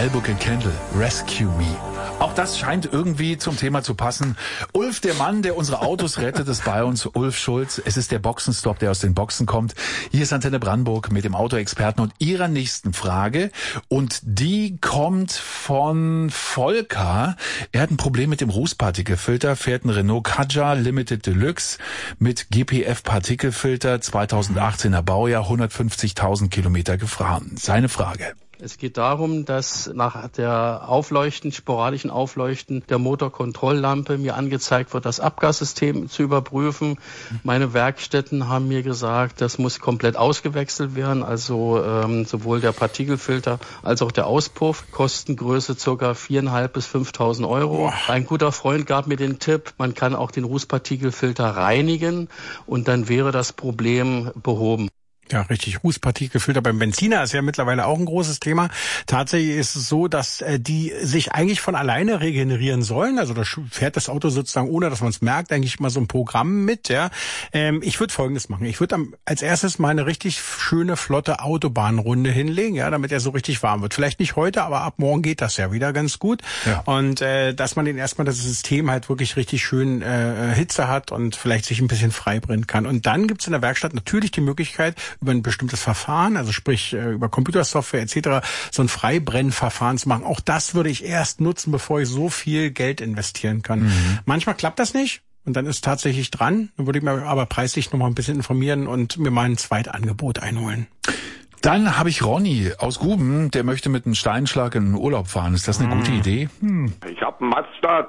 Bell Book & Candle, Rescue Me. Auch das scheint irgendwie zum Thema zu passen. Ulf, der Mann, der unsere Autos rettet, ist bei uns. Ulf Schulz. Es ist der Boxenstopp, der aus den Boxen kommt. Hier ist Antenne Brandenburg mit dem Autoexperten und Ihrer nächsten Frage. Und die kommt von Volker. Er hat ein Problem mit dem Rußpartikelfilter, fährt einen Renault Kadjar Limited Deluxe mit GPF-Partikelfilter, 2018er Baujahr, 150.000 Kilometer gefahren. Seine Frage. Es geht darum, dass nach der sporadischen Aufleuchten der Motorkontrolllampe mir angezeigt wird, das Abgassystem zu überprüfen. Meine Werkstätten haben mir gesagt, das muss komplett ausgewechselt werden, also sowohl der Partikelfilter als auch der Auspuff. Kostengröße ca. 4.500 bis 5.000 Euro. Boah. Ein guter Freund gab mir den Tipp, man kann auch den Rußpartikelfilter reinigen und dann wäre das Problem behoben. Ja, richtig. Rußpartikelfilter beim Benziner ist ja mittlerweile auch ein großes Thema. Tatsächlich ist es so, dass die sich eigentlich von alleine regenerieren sollen. Also da fährt das Auto sozusagen, ohne dass man es merkt, eigentlich mal so ein Programm mit. Ja, ich würde Folgendes machen. Ich würde als erstes mal eine richtig schöne, flotte Autobahnrunde hinlegen, ja, damit er so richtig warm wird. Vielleicht nicht heute, aber ab morgen geht das ja wieder ganz gut. Ja. Und dass man den erstmal das System halt wirklich richtig schön Hitze hat und vielleicht sich ein bisschen frei brennen kann. Und dann gibt's in der Werkstatt natürlich die Möglichkeit, über ein bestimmtes Verfahren, also sprich über Computersoftware etc., so ein Freibrennverfahren zu machen. Auch das würde ich erst nutzen, bevor ich so viel Geld investieren kann. Manchmal klappt das nicht und dann ist tatsächlich dran. Dann würde ich mir aber preislich noch mal ein bisschen informieren und mir mal ein Zweitangebot einholen. Dann habe ich Ronny aus Guben, der möchte mit einem Steinschlag in den Urlaub fahren. Ist das eine gute Idee? Ich habe einen Mazda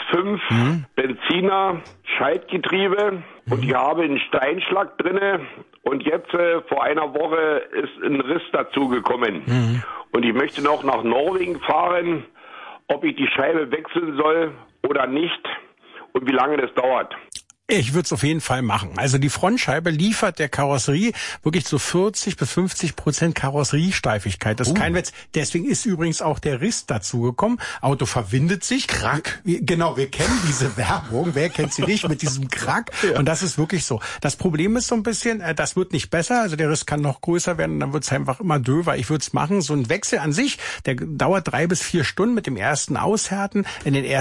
CX-5, Benziner, Schaltgetriebe und ich habe einen Steinschlag drinne. Und jetzt vor einer Woche ist ein Riss dazugekommen. Und ich möchte noch nach Norwegen fahren, ob ich die Scheibe wechseln soll oder nicht und wie lange das dauert. Ich würde es auf jeden Fall machen. Also die Frontscheibe liefert der Karosserie wirklich so 40 bis 50% Karosseriesteifigkeit. Das ist kein Witz. Deswegen ist übrigens auch der Riss dazugekommen. Auto verwindet sich. Krack. Genau, wir kennen diese Werbung. Wer kennt sie nicht mit diesem Krack? Ja. Und das ist wirklich so. Das Problem ist so ein bisschen, das wird nicht besser. Also der Riss kann noch größer werden und dann wird es einfach immer döver. Ich würde es machen. So ein Wechsel an sich, der dauert 3 bis 4 Stunden mit dem ersten Aushärten. In den